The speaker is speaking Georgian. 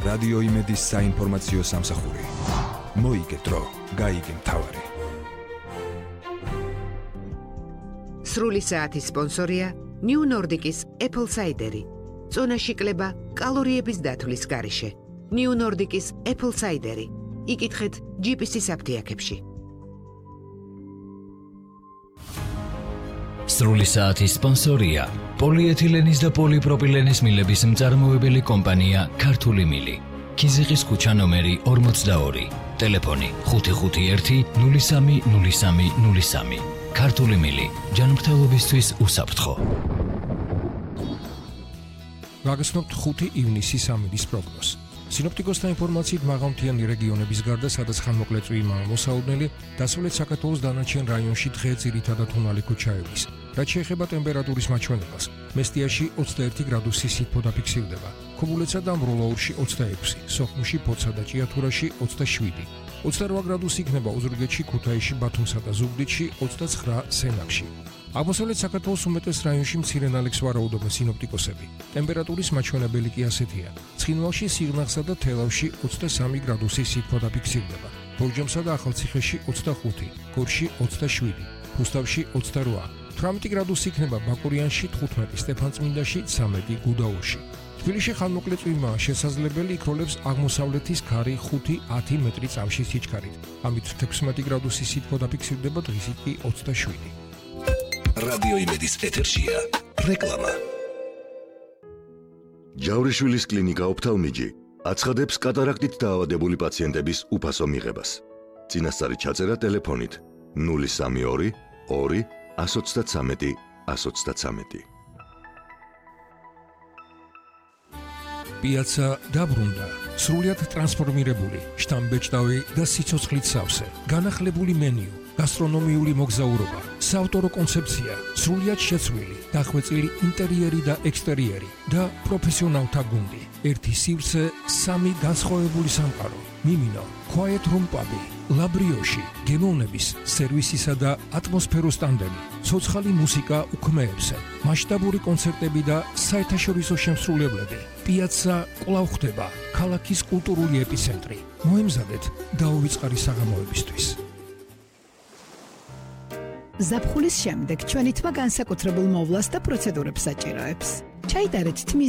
რადიო იმედის საინფორმაციო სამსახური. მოიგე დრო, გაიგე მთავარი. სრული საათის სპონსორია New Nordic-ის Apple Cider-ი. წონაში კლება კალორიების დათვლის გარეშე. New Nordic-ის Apple Cider-ი. იკითხეთ GPS-ის აფთიაქებში. სრული საათის სპონსორია პოლიეთილენის და პოლიპროპილენის მილების მწარმოებელი კომპანია ქართული მილი. ქიზიყის ქუჩა ნომერი 42. ტელეფონი 551 030303. ქართული მილი ჯანმრთელობისთვის უსაფრთხო. გაგაცნობთ 5 ივნისის ამინდის პროგნოზს. სინოპტიკოსთა ინფორმაციით მაღალმთიანი რეგიონების გარდა, სადაც ხანმოკლე წვიმაა მოსაოდნელი, დასავლეთ საქართველოს დანარჩენ რაიონში დღე ძირითადად უნალიქო ჩაივლის. რაც შეეხება ტემპერატურის მაჩვენებას, მესტიაში 21 გრადუსი სითბო დაფიქსირდება, ქობულეთსა და მროლაურში 26, სოხუმში, ფოთსა და ჭიათურაში 27, 28 გრადუსი იქნება ოზურგეთში, ქუთაისში, ბათუმსა და ზუგდიდში, 29 სენაკში. აღმოსავლეთ საქართველოს უმეტეს რაიონში მცირე ნალექს ვარაუდობენ სინოპტიკოსები. ტემპერატურის მაჩვენებელი კი ასეთია: ცხინვალში, სიღნაღსა და თელავში 23 გრადუსი სითბო დაფიქსირდება, ბორჯომსა და ახალციხეში 25, გორში 27, რუსთავში 28, 18 გრადუსი იქნება ბაკურიანში, 15, სტეფანწმინდაში, 13, გუდაურში. თბილისში ხანმოკლე წვიმაა შესაძლებელი, იქროლებს აღმოსავლეთის ქარი 5-10 მეტრი წამში სიჩქარით. ამით 16 გრადუსი სითბო დაფიქსირდება, დღისით კი 27. რადიო იმედის ეთერშია რეკლამა. ჯავრიშვილის კლინიკა ოფთალმიჯი აცხადებს კატარაქტით დაავადებული პაციენტების უფასო მიღებას. წინასწარი ჩაწერა ტელეფონით 032 2 133 133. პიაცა დაბრუნდა, სრულიად ტრანსფორმირებული, შტამბეჭდავი და სიცოცხლით სავსე, განახლებული მენიუ, გასტრონომიული მოგზაურობა, საავტორო კონცეფცია, სრულიად შეცვლილი, დახვეწილი ინტერიერი და ექსტერიერი და პროფესიონალთა გუნდი. ერთი სივრცე, 3 განსხვავებული სამყარო. მიმინო, Quiet Room Pub, ლაბრიოში, გემოვნების, სერვისისა და ატმოსფეროს ტანდემი, ცოცხალი მუსიკა უქმეებზე, მასშტაბური კონცერტები და საერთაშორისო შემსრულებლები. პიაცა კვლავ ხდება ქალაქის კულტურული ეპიცენტრი. მოემზადეთ დაუვიწყარი საღამოებისთვის. ზაფხულის შემდეგ ჩვენი თმა განსაკუთრებულ მოვლას და პროცედურებს საჭიროებს. ჩაიტარეთ თმის